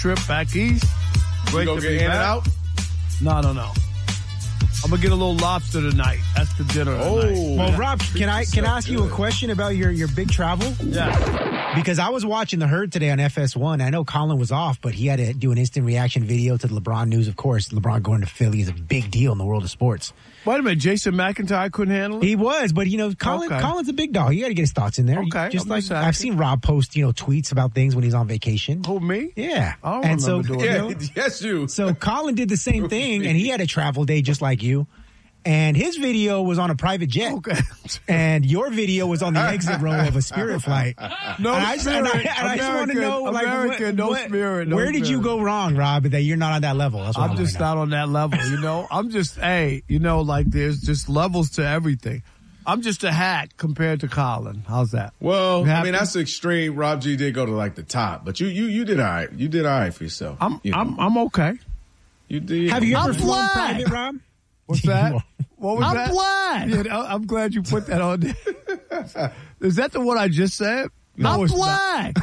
trip back east. You gonna get in and out? No. I'm gonna get a little lobster tonight. That's the dinner tonight. Well, Rob, can I ask you a question about your big travel? Yeah. Because I was watching The Herd today on FS1. I know Colin was off, but he had to do an instant reaction video to the LeBron news. Of course, LeBron going to Philly is a big deal in the world of sports. Wait a minute, Jason McIntyre couldn't handle it? He was, but Colin's a big dog. You got to get his thoughts in there. Okay. Just like I've seen Rob post, tweets about things when he's on vacation. Who, me? Yeah. I don't remember doing that. Yes, you. So Colin did the same thing, and he had a travel day just like you. And his video was on a private jet. Okay. And your video was on the exit row of a Spirit flight. No and Spirit. I just want to know, Spirit. Where did you go wrong, Rob, that you're not on that level? That's what I'm just not on that level, I'm just, there's just levels to everything. I'm just a hack compared to Colin. How's that? Well, that's extreme. Rob G did go to the top, but you did all right. You did all right for yourself. I'm okay. You did. Have you ever flown private, Rob? What's that? What was that? I'm black. Yeah, I'm glad you put that on there. Is that the one I just said? No, I'm black.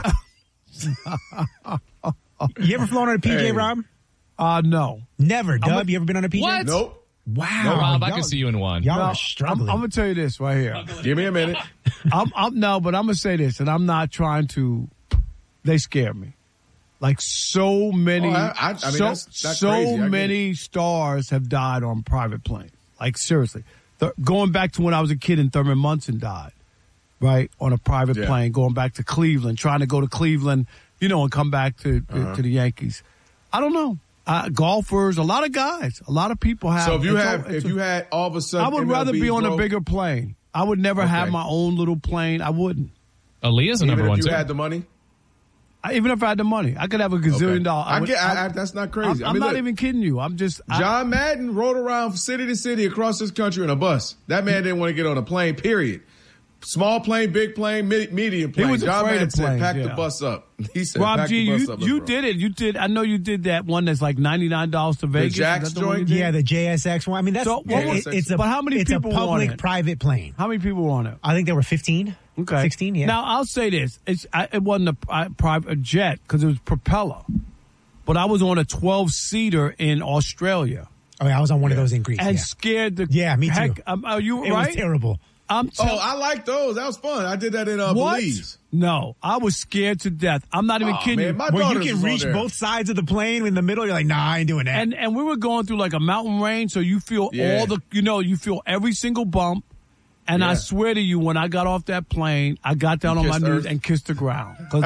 You ever flown on a PJ, Rob? No. Never. Dub, you ever been on a PJ? What? Nope. Wow. No, Rob, I can see you in one. Y'all are struggling. I'm going to tell you this right here. Give me a minute. but I'm going to say this, and I'm not trying to, they scare me. Like so many, that's crazy. Many stars have died on private planes. Like seriously, going back to when I was a kid and Thurman Munson died, right, on a private plane, going back to Cleveland, trying to go to Cleveland, and come back to the Yankees. I don't know. Golfers, a lot of guys, a lot of people have. So if you had all of a sudden, I would rather be on a bigger plane. I would never have my own little plane. I wouldn't. Aaliyah's a number one too. too. If you had the money. Even if I had the money, I could have a gazillion dollars. That's not crazy. I'm not even kidding you. I'm just. John Madden rode around city to city across this country in a bus. That man didn't want to get on a plane, period. Small plane, big plane, medium plane. He was John afraid Madden of said, planes, pack the bus up. He said, Rob pack G, the bus up. you did it. You did. I know you did that one that's like $99 to Vegas. The Jack's joint? Yeah, the JSX one. I mean, that's but how many it's people a public private plane. How many people were on it? I think there were 15. Okay. 16, yeah. Now, I'll say this. It wasn't a private jet because it was propeller. But I was on a 12-seater in Australia. Oh, yeah, I was on one of those in Greece. And scared the me heck. too. Are you it right? It was terrible. I like those. That was fun. I did that in Belize. No, I was scared to death. I'm not even kidding you. Where you can reach both sides of the plane in the middle. You're like, nah, I ain't doing that. And we were going through like a mountain range, so you feel you feel every single bump. And I swear to you, when I got off that plane, I got down on my knees and kissed the ground because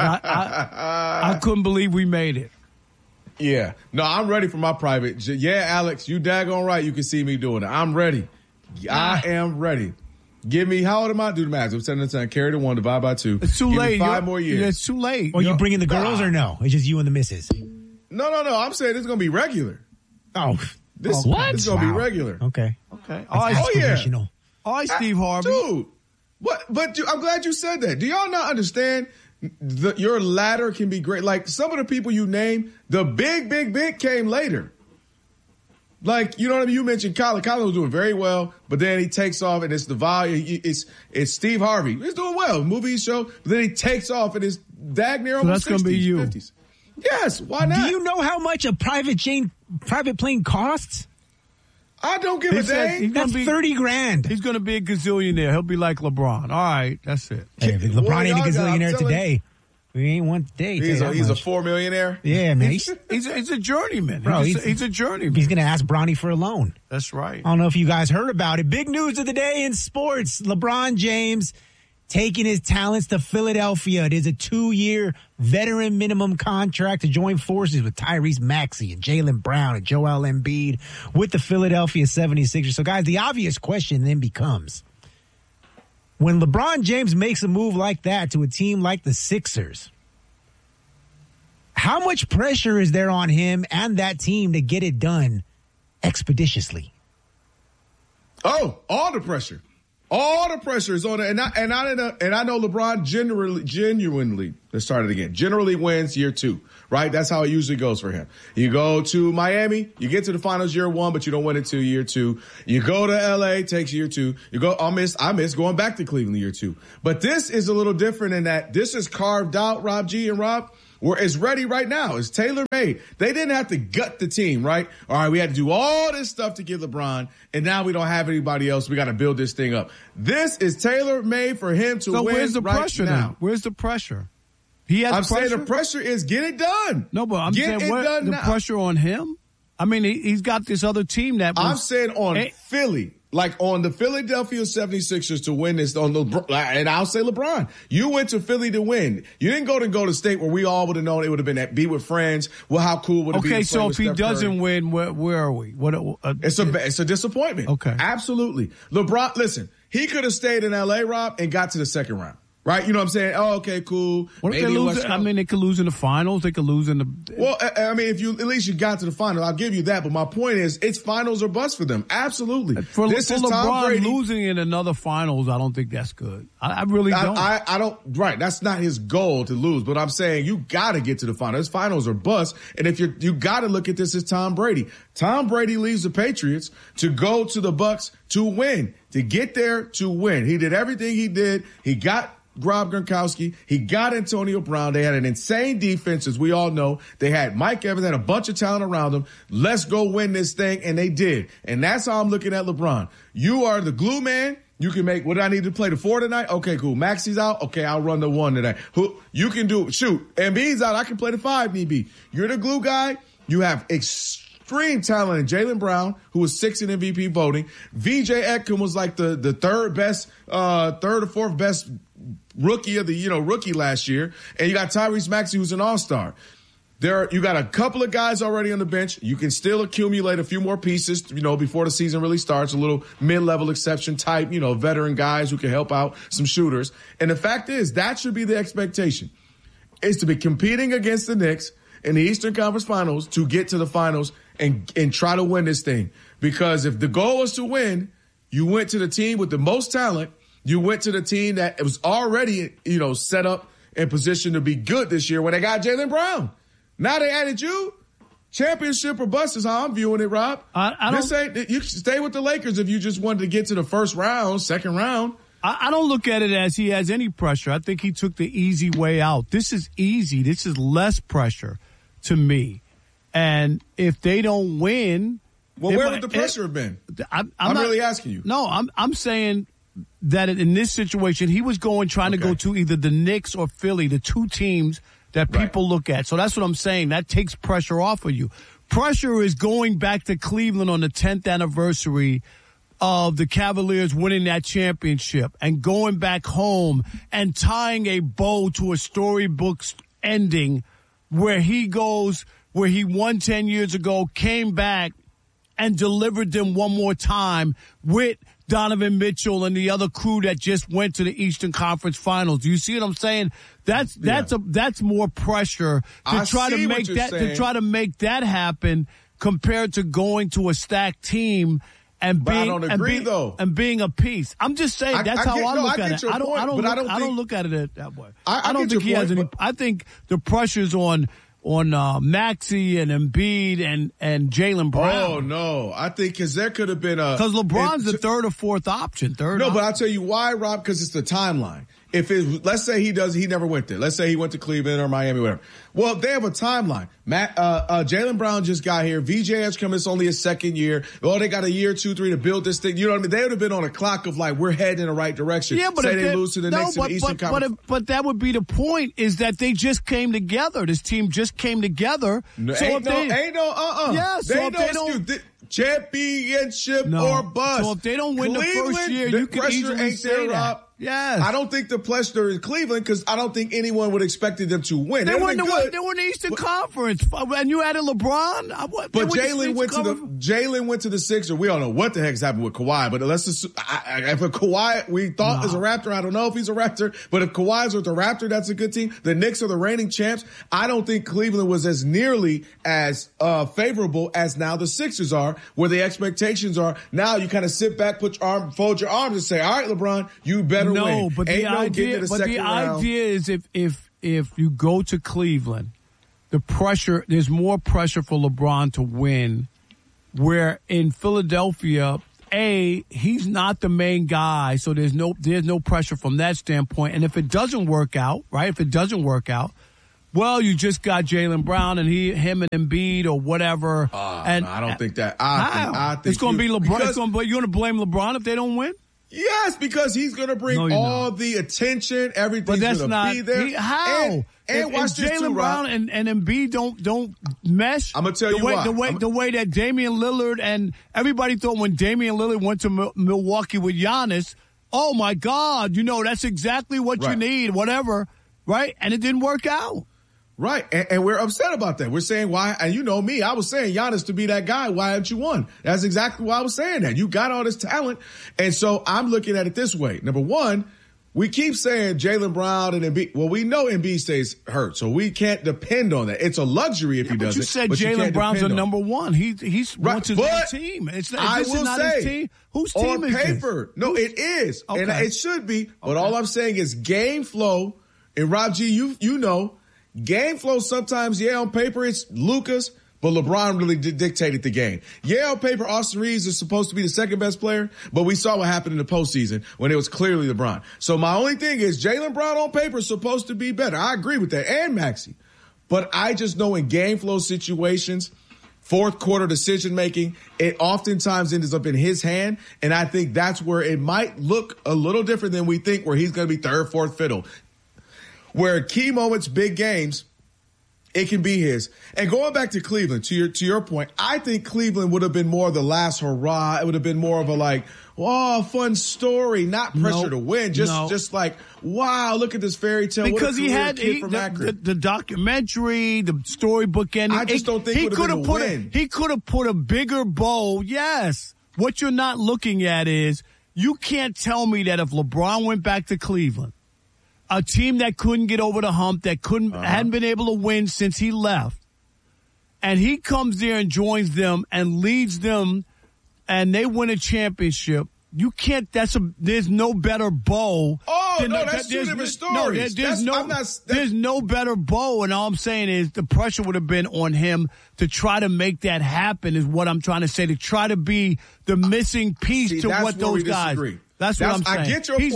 I couldn't believe we made it. Yeah. No, I'm ready for my private. Yeah, Alex, you daggone right. You can see me doing it. I'm ready. I am ready. Give me, how old am I? Do the math. I'm 7 to 10. Carry the 1, divide by 2. It's too late. 5 more years. It's too late. Or you bringing the girls or no? It's just you and the missus? No. I'm saying it's going to be regular. Oh. This is going to be regular. Okay. Yeah. All right, Steve Harvey. Dude, what? But I'm glad you said that. Do y'all not understand your ladder can be great? Like some of the people you name, the big came later. Like, you know what I mean? You mentioned Colin. Colin was doing very well, but then he takes off and it's the volume. It's Steve Harvey. He's doing well, movie show, but then he takes off and it's near almost 60s, that's going to be you. 50s. Yes, why not? Do you know how much a private plane costs? I don't give a dang. That's $30,000. He's going to be a gazillionaire. He'll be like LeBron. All right, that's it. Hey, LeBron ain't a gazillionaire today. We ain't one today. He's a $4 millionaire. Yeah, man. He's a journeyman. Bro, he's a journeyman. He's going to ask Bronny for a loan. That's right. I don't know if you guys heard about it. Big news of the day in sports. LeBron James taking his talents to Philadelphia. It is a 2-year veteran minimum contract to join forces with Tyrese Maxey and Jaylen Brown and Joel Embiid with the Philadelphia 76ers. So, guys, the obvious question then becomes, when LeBron James makes a move like that to a team like the Sixers, how much pressure is there on him and that team to get it done expeditiously? Oh, all the pressure. All the pressure is on it, and I know LeBron genuinely. Let's start it again. Generally wins year 2, right? That's how it usually goes for him. You go to Miami, you get to the finals year 1, but you don't win it till year 2. You go to LA, takes year 2. You go, I miss going back to Cleveland year 2. But this is a little different in that this is carved out, Rob G and Rob, where it's ready right now. It's tailor-made. They didn't have to gut the team, right? All right, we had to do all this stuff to get LeBron, and now we don't have anybody else. We got to build this thing up. This is tailor-made for him to win. So where's the right pressure now? Then? Where's the pressure? He has I'm pressure? saying the pressure is get it done. No, but I'm get saying what, the now. pressure on him? I mean, he's got this other team that was, I'm saying on Philly. Like on the Philadelphia 76ers to win this, and I'll say LeBron. You went to Philly to win. You didn't go to Golden State where we all would have known it would have been at be with friends. Well, how cool would it be? Okay, to play so with if he Steph doesn't Curry? win, where are we? It's a disappointment. Okay. Absolutely. LeBron, listen, he could have stayed in LA, Rob, and got to the second round. Right? You know what I'm saying? Oh, okay, cool. What if they lose? I mean, they could lose in the finals. They could lose in the. Well, I mean, if you at least you got to the final, I'll give you that. But my point is, it's finals or bust for them. Absolutely. For LeBron Tom Brady losing in another finals, I don't think that's good. I really don't. I don't. Right. That's not his goal to lose. But I'm saying you got to get to the finals. Finals or bust. And if you got to look at this as Tom Brady. Tom Brady leaves the Patriots to go to the Bucs to win, to get there to win. He did everything he did. He got Rob Gronkowski. He got Antonio Brown. They had an insane defense, as we all know. They had Mike Evans, had a bunch of talent around them. Let's go win this thing, and they did. And that's how I'm looking at LeBron. You are the glue man. You can make, what do I need to play the 4 tonight? Okay, cool. Maxi's out. Okay, I'll run the 1 today. You can do, shoot. Embiid's out. I can play the 5 need be. You're the glue guy. You have extreme talent in Jaylen Brown, who was 6th in MVP voting. VJ Ekman was like the third or fourth best rookie of the, rookie last year. And you got Tyrese Maxey, who's an all-star. You got a couple of guys already on the bench. You can still accumulate a few more pieces, before the season really starts, a little mid-level exception type, veteran guys who can help out some shooters. And the fact is, that should be the expectation, is to be competing against the Knicks in the Eastern Conference Finals to get to the finals and try to win this thing. Because if the goal was to win, you went to the team with the most talent. You went to the team that was already, set up in position to be good this year when they got Jaylen Brown. Now they added you. Championship or bust is how I'm viewing it, Rob. You stay with the Lakers if you just wanted to get to the first round, second round. I don't look at it as he has any pressure. I think he took the easy way out. This is easy. This is less pressure to me. And if they don't win, well, where would the pressure have been? I'm really asking you. No, I'm saying that in this situation, he was trying to go to either the Knicks or Philly, the two teams that people look at. So that's what I'm saying. That takes pressure off of you. Pressure is going back to Cleveland on the 10th anniversary of the Cavaliers winning that championship and going back home and tying a bow to a storybook ending where he won 10 years ago, came back and delivered them one more time with Donovan Mitchell and the other crew that just went to the Eastern Conference Finals. Do you see what I'm saying? That's more pressure to try to make that happen compared to going to a stacked team and being a piece. I'm just saying that's how I look at it. I don't look at it that way. I don't think he has any. I think the pressure's on Maxey and Embiid and Jaylen Brown. Oh no, I think because there could have been because LeBron's the third or fourth option. But I'll tell you why, Rob. Because it's the timeline. Let's say he never went there. Let's say he went to Cleveland or Miami, whatever. Well, they have a timeline. Jaylen Brown just got here. VJ has come. It's only his second year. Oh, they got a year, 2, 3 to build this thing. You know what I mean? They would have been on a clock of like, we're heading in the right direction. Yeah, but say they lose to the Knicks in the Eastern Conference. But that would be the point, is that they just came together. This team just came together. Championship or bust. So if they don't win the first year, you can easily say that. Yes. I don't think the pressure in Cleveland, because I don't think anyone would have expected them to win. They were in the Eastern Conference, and you added LeBron. But Jaylen went to the Sixers. We don't know what the heck's happened with Kawhi, but let's just if a Kawhi we thought is a Raptor, I don't know if he's a Raptor, but if Kawhi's with the Raptor, that's a good team. The Knicks are the reigning champs. I don't think Cleveland was as nearly as favorable as now the Sixers are, where the expectations are. Now you kind of sit back, fold your arms, and say, "All right, LeBron, you better win." No, but the idea is if you go to Cleveland, there's more pressure for LeBron to win. Where in Philadelphia, he's not the main guy, so there's no pressure from that standpoint. And if it doesn't work out, right? If it doesn't work out, well, you just got Jaylen Brown and him and Embiid or whatever. And no, I don't think that. I think it's going to be LeBron. You're going to blame LeBron if they don't win? Yes, because he's going to bring all the attention. Everything's going to be there. How? And watch this Jaylen Brown and Embiid don't mesh. I'm going to tell you why. The way that Damian Lillard and everybody thought when Damian Lillard went to Milwaukee with Giannis, oh my God, that's exactly what you need, whatever, right? And it didn't work out. Right, and we're upset about that. We're saying why, and you know me, I was saying Giannis to be that guy. Why haven't you won? That's exactly why I was saying that. You got all this talent, and so I'm looking at it this way. Number one, we keep saying Jaylen Brown and Embiid. Well, we know Embiid stays hurt, so we can't depend on that. It's a luxury if he doesn't. You said Jaylen Brown's a number one. He's wants his own team. I will say, his team? Whose team is paper? This? No, it is, and it should be. But all I'm saying is game flow. And Rob G, you know. Game flow sometimes, on paper it's Lucas, but LeBron really dictated the game. On paper, Austin Reeves is supposed to be the second best player, but we saw what happened in the postseason when it was clearly LeBron. So my only thing is Jaylen Brown on paper is supposed to be better. I agree with that, and Maxey. But I just know in game flow situations, fourth quarter decision making, it oftentimes ends up in his hand, and I think that's where it might look a little different than we think, where he's going to be third, fourth fiddle. Where key moments, big games, it can be his. And going back to Cleveland, to your point, I think Cleveland would have been more of the last hurrah. It would have been more of a fun story, not pressure to win. Just like, wow, look at this fairy tale. Because he had the documentary, the storybook ending. I just don't think it would have been a win. He could have put a bigger bow. Yes. What you're not looking at is you can't tell me that if LeBron went back to Cleveland, a team that couldn't get over the hump, that hadn't been able to win since he left, and he comes there and joins them and leads them, and they win a championship. You can't. There's no better bow. That's two different stories. There's no better bow, and all I'm saying is the pressure would have been on him to try to make that happen. Is what I'm trying to say. To try to be the missing piece to what those guys. That's what I'm saying. I get your point. He's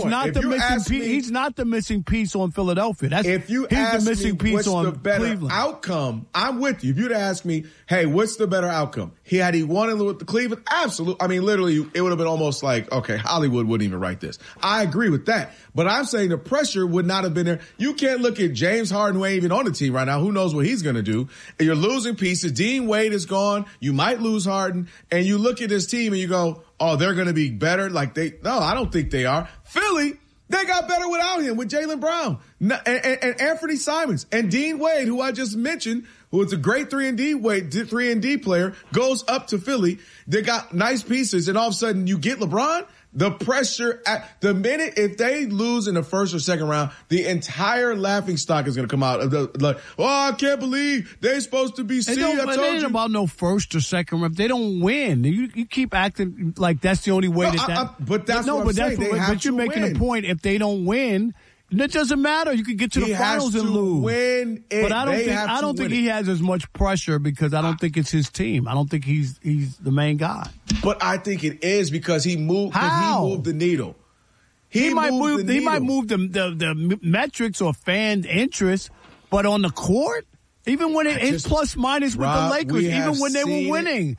not the missing piece on Philadelphia. If you ask me what's the better outcome, I'm with you. If you'd ask me, hey, what's the better outcome? Had he won with the Cleveland? Absolutely. I mean, literally, it would have been almost like, okay, Hollywood wouldn't even write this. I agree with that. But I'm saying the pressure would not have been there. You can't look at James Harden, who ain't even on the team right now. Who knows what he's going to do? You're losing pieces. Dean Wade is gone. You might lose Harden. And you look at this team and you go, oh, they're going to be better. No, I don't think they are. Philly, they got better without him, with Jaylen Brown and Anthony Simons and Dean Wade, who I just mentioned, who is a great 3-and-D player, goes up to Philly. They got nice pieces, and all of a sudden you get LeBron. The pressure at the minute, if they lose in the first or second round, the entire laughing stock is going to come out. I can't believe they're supposed to be seed. It ain't about no first or second round. They don't win. You keep acting like that's the only way But that's what I'm saying. But you're making a point. If they don't win, it doesn't matter. You could get to the finals and lose. But I don't think he has as much pressure because I don't think it's his team. I don't think he's the main guy. But I think it is because he moved. He moved the needle. He might move the metrics or fan interest, but on the court, even when it's plus minus with the Lakers, even when they were winning,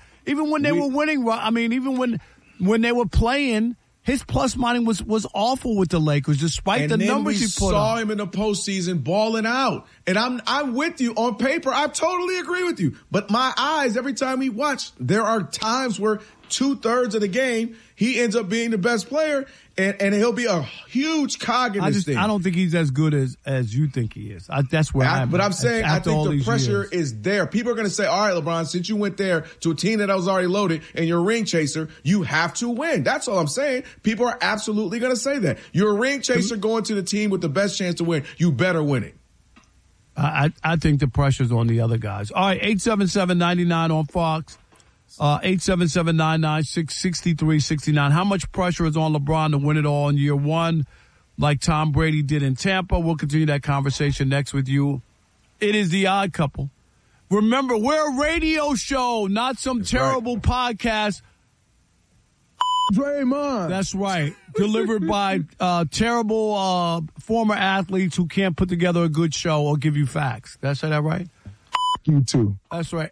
even when they were playing. His plus minus was awful with the Lakers, despite the numbers he put saw him in the postseason balling out. And I'm with you on paper. I totally agree with you. But my eyes, every time we watch, there are times where 2/3 of the game, he ends up being the best player, and he'll be a huge cog in this thing. I don't think he's as good as you think he is. That's where I'm. But I'm saying I think the pressure is there. People are going to say, all right, LeBron, since you went there to a team that was already loaded and you're a ring chaser, you have to win. That's all I'm saying. People are absolutely going to say that. You're a ring chaser going to the team with the best chance to win. You better win it. I think the pressure's on the other guys. All right, 877-99 on Fox. 877-996-6369. How much pressure is on LeBron to win it all in year one, like Tom Brady did in Tampa? We'll continue that conversation next with you. It is The Odd Couple. Remember, we're a radio show, not some terrible podcast. Draymond. That's right. Delivered by terrible former athletes who can't put together a good show or give you facts. Did I say that right? You too. That's right.